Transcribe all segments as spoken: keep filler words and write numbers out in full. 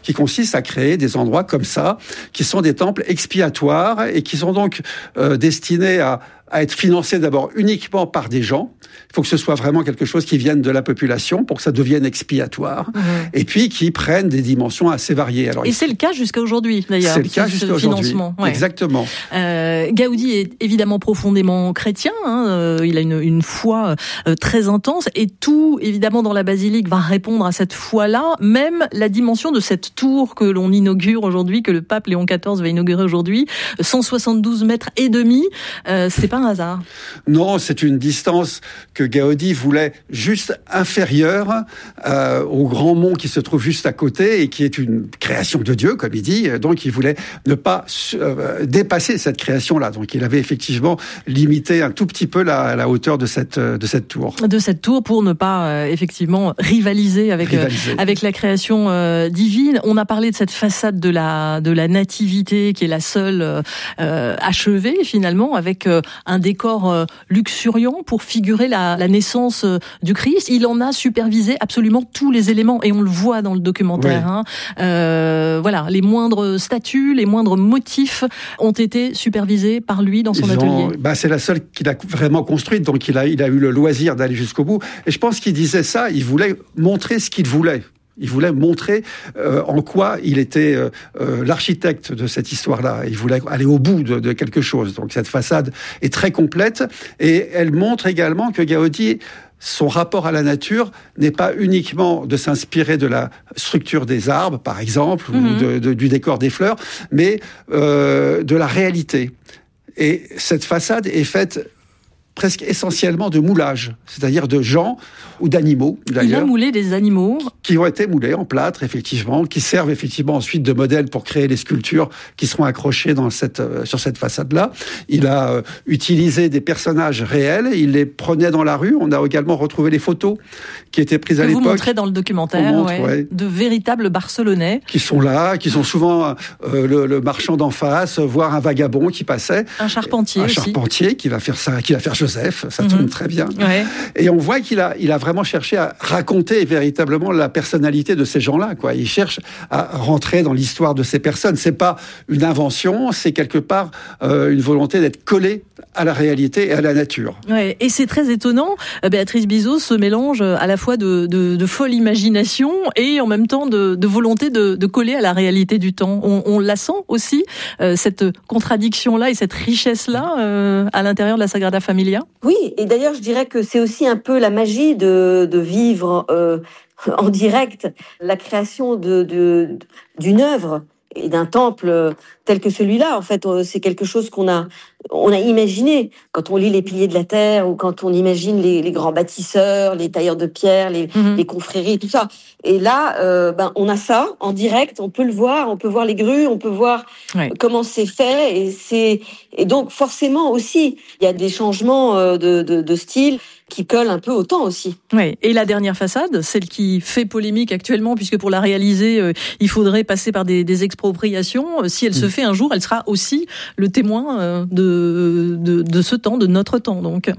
qui consiste à créer des endroits comme ça, qui sont des temples expiatoires et qui sont donc euh, destinés à à être financé d'abord uniquement par des gens. Il faut que ce soit vraiment quelque chose qui vienne de la population pour que ça devienne expiatoire. Mmh. Et puis qui prenne des dimensions assez variées. Alors, et c'est le cas jusqu'à aujourd'hui, d'ailleurs. C'est le cas jusqu'à aujourd'hui. Ouais. Exactement. Euh, Gaudi est évidemment profondément chrétien. Hein, euh, il a une, une foi euh, très intense. Et tout, évidemment, dans la basilique va répondre à cette foi-là. Même la dimension de cette tour que l'on inaugure aujourd'hui, que le pape Léon quatorze va inaugurer aujourd'hui, cent soixante-douze mètres et demi, euh, c'est pas un hasard. Non, c'est une distance que Gaudi voulait juste inférieure euh, au grand mont qui se trouve juste à côté et qui est une création de Dieu, comme il dit. Donc, il voulait ne pas euh, dépasser cette création-là. Donc, il avait effectivement limité un tout petit peu la, la hauteur de cette, de cette tour. De cette tour pour ne pas euh, effectivement rivaliser avec, rivaliser. Euh, avec la création euh, divine. On a parlé de cette façade de la, de la nativité qui est la seule euh, achevée finalement avec euh, un décor euh, luxuriant pour figurer la, la naissance euh, du Christ. Il en a supervisé absolument tous les éléments et on le voit dans le documentaire. Oui. Hein. Euh, voilà, les moindres statues, les moindres motifs ont été supervisés par lui dans son Ils atelier. Ont, bah c'est la seule qu'il a vraiment construite, donc il a, il a eu le loisir d'aller jusqu'au bout. Et je pense qu'il disait ça, il voulait montrer ce qu'il voulait. Il voulait montrer euh, en quoi il était euh, euh, l'architecte de cette histoire-là. Il voulait aller au bout de, de quelque chose. Donc cette façade est très complète et elle montre également que Gaudi, son rapport à la nature n'est pas uniquement de s'inspirer de la structure des arbres, par exemple, mmh. ou de, de, du décor des fleurs, mais euh, de la réalité. Et cette façade est faite presque essentiellement de moulage, c'est-à-dire de gens ou d'animaux, d'ailleurs. Il a moulé des animaux. Qui ont été moulés en plâtre, effectivement, qui servent effectivement ensuite de modèle pour créer les sculptures qui seront accrochées dans cette, euh, sur cette façade-là. Il a euh, utilisé des personnages réels, il les prenait dans la rue. On a également retrouvé les photos qui étaient prises que à l'époque. Vous montrez dans le documentaire, montre, ouais, ouais. de véritables Barcelonais. Qui sont là, qui sont souvent euh, le, le marchand d'en face, voire un vagabond qui passait. Un charpentier Un aussi. charpentier qui va faire ça, qui va faire Joseph, ça mm-hmm. tourne très bien. Ouais. Et on voit qu'il a, il a vraiment cherché à raconter véritablement la personnalité de ces gens-là, quoi. Il cherche à rentrer dans l'histoire de ces personnes. C'est pas une invention, c'est quelque part euh, une volonté d'être collé à la réalité et à la nature. Ouais. Et c'est très étonnant, Béatrice Bizot, ce mélange à la fois de, de, de folle imagination et en même temps de, de volonté de, de coller à la réalité du temps. On, on la sent aussi, euh, cette contradiction-là et cette richesse-là euh, à l'intérieur de la Sagrada Familia. Oui, et d'ailleurs je dirais que c'est aussi un peu la magie de, de vivre euh, en direct la création de, de, d'une œuvre et d'un temple tel que celui-là. En fait, c'est quelque chose qu'on a, on a imaginé quand on lit les piliers de la terre ou quand on imagine les, les grands bâtisseurs, les tailleurs de pierre, les, mmh. les confréries, tout ça. Et là, euh, ben, on a ça en direct, on peut le voir, on peut voir les grues, on peut voir ouais. comment c'est fait. Et, c'est, et donc, forcément aussi, il y a des changements de, de, de style qui colle un peu au temps aussi. Oui. Et la dernière façade, celle qui fait polémique actuellement, puisque pour la réaliser, euh, il faudrait passer par des, des expropriations. Si elle mmh. se fait un jour, elle sera aussi le témoin euh, de, de, de ce temps, de notre temps, donc.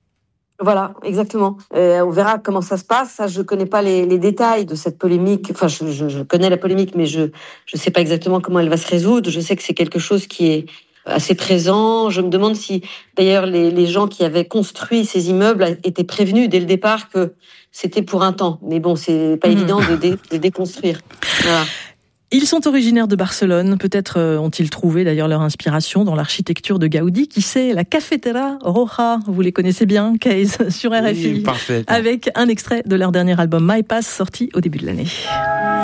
Voilà, exactement. Euh, on verra comment ça se passe. Ça, je connais pas les, les détails de cette polémique. Enfin, je, je, je connais la polémique, mais je je sais pas exactement comment elle va se résoudre. Je sais que c'est quelque chose qui est assez présent. Je me demande si, d'ailleurs, les, les gens qui avaient construit ces immeubles étaient prévenus dès le départ que c'était pour un temps. Mais bon, c'est pas mmh. évident de, dé, de déconstruire. Voilà. Ils sont originaires de Barcelone. Peut-être ont-ils trouvé d'ailleurs leur inspiration dans l'architecture de Gaudi. Qui sait, la Cafetera Roja, vous les connaissez bien, Case, sur R F I, oui, parfait. Avec un extrait de leur dernier album My Pass, sorti au début de l'année.